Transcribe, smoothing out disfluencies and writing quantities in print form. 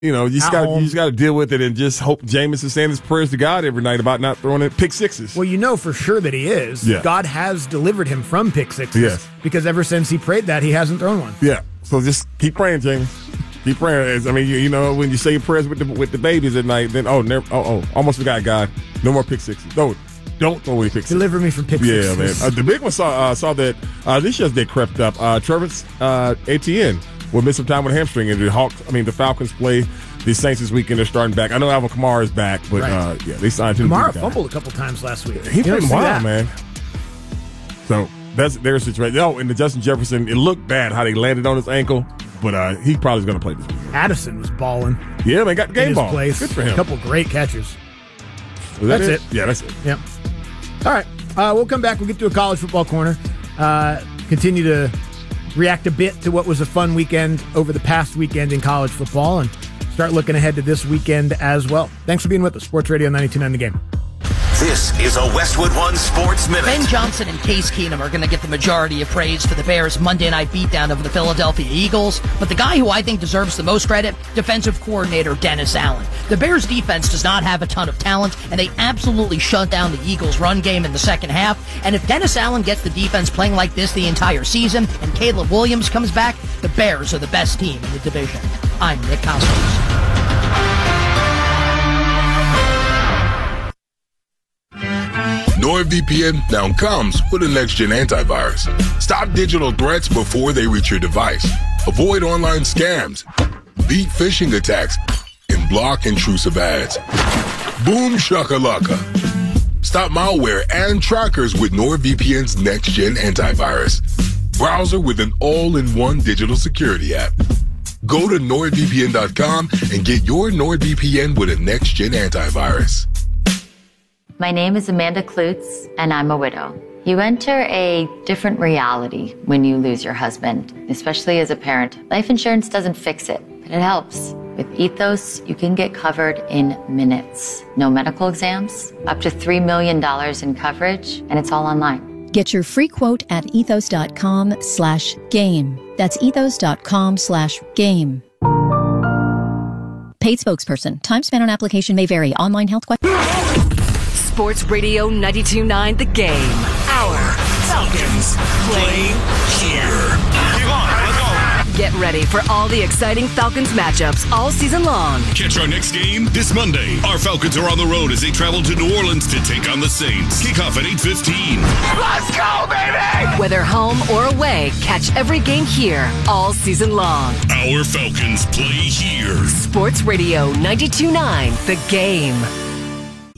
You just got to deal with it and just hope Jameis is saying his prayers to God every night about not throwing it pick sixes. Well, for sure that he is. Yeah. God has delivered him from pick sixes. Yes. Because ever since he prayed that, he hasn't thrown one. Yeah. So just keep praying, Jameis. Keep praying. I mean, when you say your prayers with the babies at night, then almost forgot God. No more pick sixes. No, don't throw any pick sixes. Deliver me from pick sixes. Yeah, man. The big one saw that this yesterday crept up. Travis Etienne will miss some time with a hamstring injury. The Falcons play the Saints this weekend. They're starting back. I know Alvin Kamara is back, but they signed him. Kamara fumbled a couple times last week. He played wild, man. So that's their situation. And the Justin Jefferson, it looked bad how they landed on his ankle, but he probably is going to play this weekend. Addison was balling. Yeah, man, got the game ball. Place. Good for him. A couple great catches. That's it. Yeah, that's it. Yep. All right. We'll come back. We'll get to a college football corner. Continue to react a bit to what was a fun weekend over the past weekend in college football and start looking ahead to this weekend as well. Thanks for being with us. Sports Radio 92.9 The Game. This is a Westwood One Sports Minute. Ben Johnson and Case Keenum are going to get the majority of praise for the Bears' Monday night beatdown over the Philadelphia Eagles. But the guy who I think deserves the most credit, defensive coordinator Dennis Allen. The Bears' defense does not have a ton of talent, and they absolutely shut down the Eagles' run game in the second half. And if Dennis Allen gets the defense playing like this the entire season, and Caleb Williams comes back, the Bears are the best team in the division. I'm Nick Costos. NordVPN now comes with a next-gen antivirus. Stop digital threats before they reach your device. Avoid online scams, beat phishing attacks, and block intrusive ads. Boom shakalaka. Stop malware and trackers with NordVPN's next-gen antivirus. Browser with an all-in-one digital security app. Go to NordVPN.com and get your NordVPN with a next-gen antivirus. My name is Amanda Klutz, and I'm a widow. You enter a different reality when you lose your husband, especially as a parent. Life insurance doesn't fix it, but it helps. With Ethos, you can get covered in minutes. No medical exams, up to $3 million in coverage, and it's all online. Get your free quote at ethos.com/game. That's ethos.com/game. Paid spokesperson. Time spent on application may vary. Online health questions. Sports Radio 92.9 The Game. Our Falcons play here. Keep on, let's go. Get ready for all the exciting Falcons matchups all season long. Catch our next game this Monday. Our Falcons are on the road as they travel to New Orleans to take on the Saints. Kickoff at 8:15. Let's go, baby! Whether home or away, catch every game here all season long. Our Falcons play here. Sports Radio 92.9 The Game.